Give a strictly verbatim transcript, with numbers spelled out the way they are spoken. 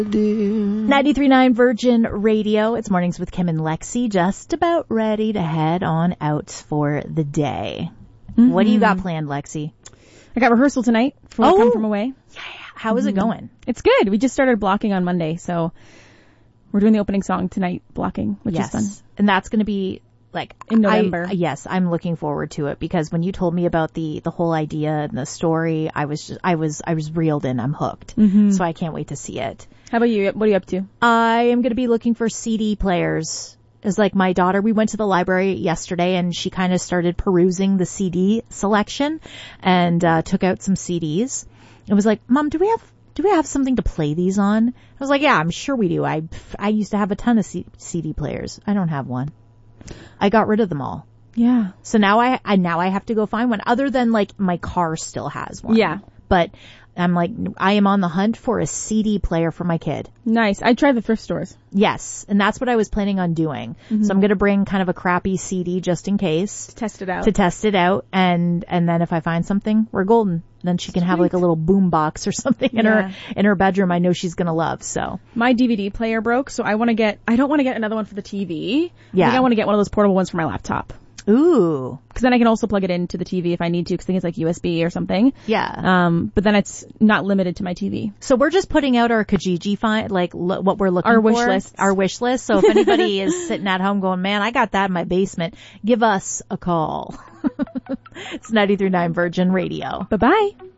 ninety-three point nine Virgin Radio. It's Mornings with Kim and Lexi, just about ready to head on out for the day. Mm-hmm. What do you got planned, Lexi? I got rehearsal tonight for oh, Come From Away. Yeah. How is mm-hmm. it going? It's good. We just started blocking on Monday, so we're doing the opening song tonight, blocking, which yes. is fun. And that's going to be like in November. I, yes, I'm looking forward to it because when you told me about the the whole idea and the story, I was just I was I was reeled in. I'm hooked. Mm-hmm. So I can't wait to see it. How about you? What are you up to? I am going to be looking for C D players. It's like my daughter, we went to the library yesterday and she kind of started perusing the C D selection and uh took out some C Ds. It was like, Mom, do we have do we have something to play these on? I was like, yeah, I'm sure we do. I I used to have a ton of C- CD players. I don't have one. I got rid of them all. Yeah. So now I, I now I have to go find one other than like my car still has one. Yeah. But I'm like, I am on the hunt for a C D player for my kid. Nice. I tried the thrift stores. Yes. And that's what I was planning on doing. Mm-hmm. So I'm going to bring kind of a crappy C D just in case. To test it out. To test it out. And, and then if I find something, we're golden. Then she can Sweet. have like a little boom box or something in yeah. her, in her bedroom I know she's going to love. So my D V D player broke. So I want to get, I don't want to get another one for the T V. Yeah. I think I want to get one of those portable ones for my laptop. Ooh. Because then I can also plug it into the T V if I need to, because I think it's like U S B or something. Yeah. Um, but then it's not limited to my T V. So we're just putting out our Kijiji find, like lo- what we're looking our for. Our wish list. Our wish list. So if anybody is sitting at home going, man, I got that in my basement, give us a call. It's ninety-three point nine Virgin Radio. Bye-bye.